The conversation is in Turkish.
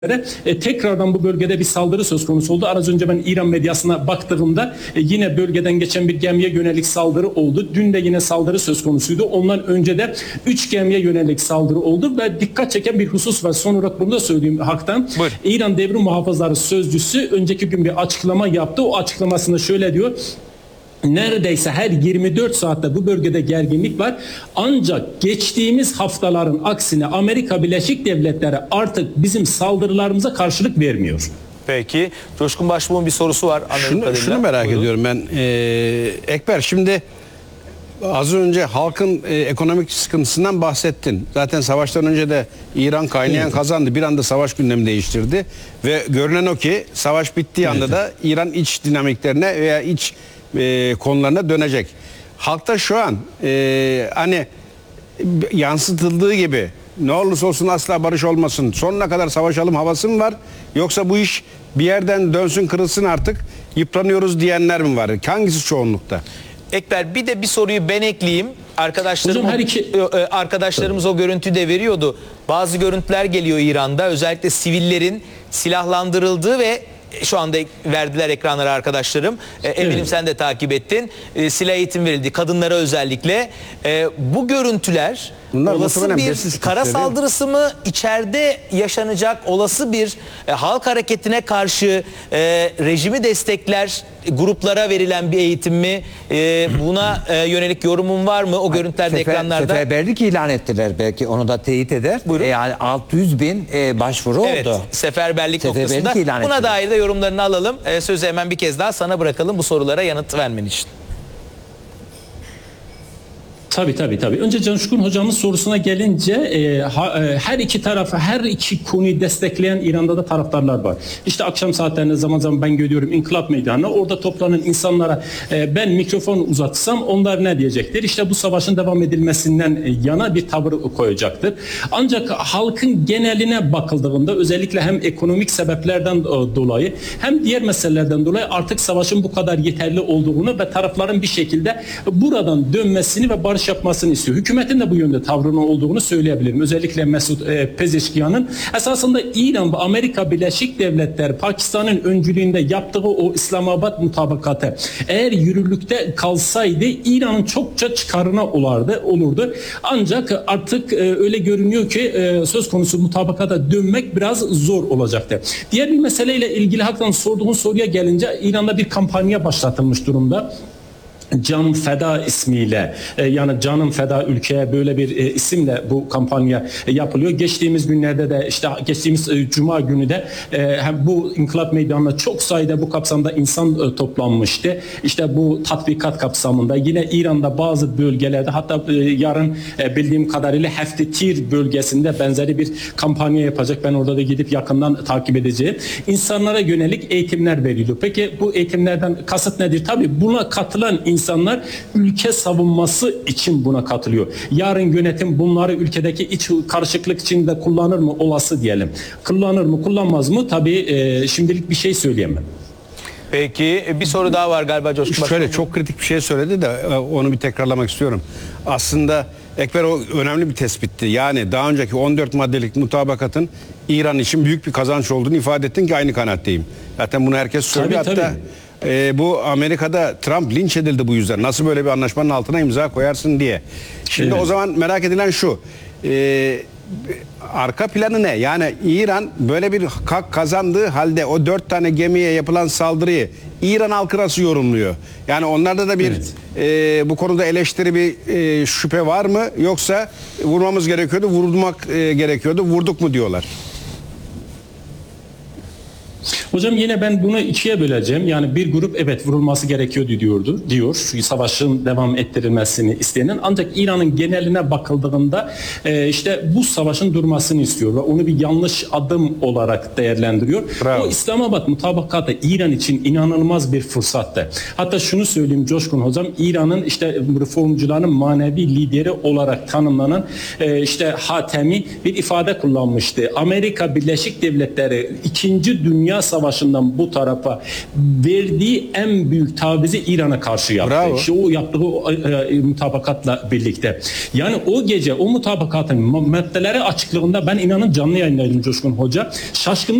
Tekrardan bu bölgede bir saldırı söz konusu oldu. Az önce ben İran medyasına baktığımda yine bölgeden geçen bir gemiye yönelik saldırı oldu. Dün de yine saldırı söz konusuydu. Ondan önce de 3 gemiye yönelik saldırı oldu ve dikkat çeken bir husus var. Son olarak bunu da söyleyeyim haktan. Buyur. İran Devrim Muhafızları Sözcüsü önceki gün bir açıklama yaptı. O açıklamasında şöyle diyor: neredeyse her 24 saatte bu bölgede gerginlik var. Ancak geçtiğimiz haftaların aksine Amerika Birleşik Devletleri artık bizim saldırılarımıza karşılık vermiyor. Peki. Coşkun Başbuğ'un bir sorusu var. Şunu merak Buyurun. ediyorum ben. Ekber, şimdi az önce halkın ekonomik sıkıntısından bahsettin. Zaten savaştan önce de İran kaynayan kazandı. Bir anda savaş gündemi değiştirdi. Ve görünen o ki savaş bittiği anda da İran iç dinamiklerine veya iç konularına dönecek. Halkta şu an hani yansıtıldığı gibi ne olursa olsun asla barış olmasın, sonuna kadar savaşalım havası mı var? Yoksa bu iş bir yerden dönsün, kırılsın artık, yıpranıyoruz diyenler mi var? Hangisi çoğunlukta? Ekber, bir de bir soruyu ben ekleyeyim. Hocam, Arkadaşlarımız o görüntüyü de veriyordu. Bazı görüntüler geliyor İran'da. Özellikle sivillerin silahlandırıldığı ve şu anda verdiler ekranlara arkadaşlarım. Eminim Evet. sen de takip ettin. Silah eğitim verildi kadınlara özellikle. Bu görüntüler Bunlar olası muhtemelen bir besis kara güçleri, değil mi? saldırısı mı, içeride yaşanacak olası bir halk hareketine karşı rejimi destekler gruplara verilen bir eğitim mi? Buna yönelik yorumun var mı? O görüntülerde ekranlarda. Seferberlik ilan ettiler, belki onu da teyit eder. Buyurun. Yani 600 bin başvuru Evet, oldu. seferberlik Seferberlik noktasında. ilan Buna ettiler. dair de yorumlarını alalım. Sözü hemen bir kez daha sana bırakalım bu sorulara yanıt vermen için. Tabii. Önce Coşkun hocamın sorusuna gelince her iki tarafı, her iki konuyu destekleyen İran'da da taraftarlar var. İşte akşam saatlerinde zaman zaman ben görüyorum İnkılap Meydanı'na, orada toplanan insanlara ben mikrofon uzatsam onlar ne diyecektir? İşte bu savaşın devam edilmesinden yana bir tavır koyacaktır. Ancak halkın geneline bakıldığında özellikle hem ekonomik sebeplerden dolayı hem diğer meselelerden dolayı artık savaşın bu kadar yeterli olduğunu ve tarafların bir şekilde buradan dönmesini ve barış yapmasını istiyor. Hükümetin de bu yönde tavrının olduğunu söyleyebilirim. Özellikle Mesut Pezeşkiyan'ın esasında İran ve Amerika Birleşik Devletleri Pakistan'ın öncülüğünde yaptığı o İslamabad mutabakatı eğer yürürlükte kalsaydı İran'ın çokça çıkarına olurdu. Ancak artık öyle görünüyor ki söz konusu mutabakata dönmek biraz zor olacaktı. Diğer bir meseleyle ilgili hakikaten sorduğun soruya gelince İran'da bir kampanya başlatılmış durumda. Can Feda ismiyle, yani canım feda ülkeye, böyle bir isimle bu kampanya yapılıyor. Geçtiğimiz günlerde de işte geçtiğimiz Cuma günü de hem bu İnkılap Meydanı'na çok sayıda bu kapsamda insan toplanmıştı. İşte bu tatbikat kapsamında yine İran'da bazı bölgelerde, hatta yarın bildiğim kadarıyla Heftetir bölgesinde benzeri bir kampanya yapacak. Ben orada da gidip yakından takip edeceğim. İnsanlara yönelik eğitimler veriliyor. Peki bu eğitimlerden kasıt nedir? Tabii buna katılan insanlar ülke savunması için buna katılıyor. Yarın yönetim bunları ülkedeki iç karışıklık için de kullanır mı? Olası diyelim. Kullanır mı, kullanmaz mı? Tabii şimdilik bir şey söyleyemem. Peki bir soru daha var galiba Coşkun Başbuğ. Şöyle çok kritik bir şey söyledi de onu bir tekrarlamak istiyorum. Aslında Ekber, o önemli bir tespitti. Yani daha önceki 14 maddelik mutabakatın İran için büyük bir kazanç olduğunu ifade ettin ki aynı kanaatteyim. Zaten bunu herkes söylüyor. Tabii. Hatta bu Amerika'da Trump linç edildi bu yüzden. Nasıl böyle bir anlaşmanın altına imza koyarsın diye. Şimdi Evet. o zaman merak edilen şu. Arka planı ne? Yani İran böyle bir hak kazandığı halde o 4 tane gemiye yapılan saldırıyı İran halkı nasıl yorumluyor? Yani onlarda da bir bu konuda eleştiri, bir şüphe var mı? Yoksa vurmamız gerekiyordu, vurmak gerekiyordu, vurduk mu diyorlar? Hocam yine ben bunu ikiye böleceğim. Yani bir grup evet vurulması gerekiyordu diyor. Savaşın devam ettirilmesini isteyenin. Ancak İran'ın geneline bakıldığında işte bu savaşın durmasını istiyor ve onu bir yanlış adım olarak değerlendiriyor. Bravo. O İslamabad mutabakatı İran için inanılmaz bir fırsattı. Hatta şunu söyleyeyim Coşkun hocam, İran'ın işte reformcuların manevi lideri olarak tanımlanan işte Hatemi bir ifade kullanmıştı. Amerika Birleşik Devletleri 2. Dünya Savaşı Savaşı'ndan bu tarafa verdiği en büyük tavizi İran'a karşı yaptı. Bravo. İşte o yaptığı mutabakatla birlikte. Yani o gece o mutabakatın maddeleri açıklığında ben inanın canlı yayındaydım Coşkun Hoca. Şaşkınlık